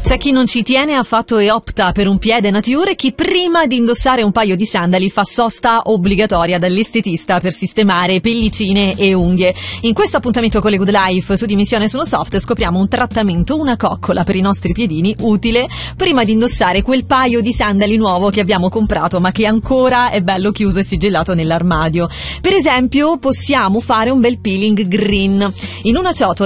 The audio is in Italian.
C'è chi non ci tiene affatto e opta per un piede nature, chi prima di indossare un paio di sandali fa sosta obbligatoria dall'estetista per sistemare pellicine e unghie. In questo appuntamento con le Good Life su Dimissione Sono Soft scopriamo un trattamento, una coccola per i nostri piedini utile prima di indossare quel paio di sandali nuovo che abbiamo comprato ma che ancora è bello chiuso e sigillato nell'armadio. Per esempio possiamo fare un bel peeling green. In una ciotola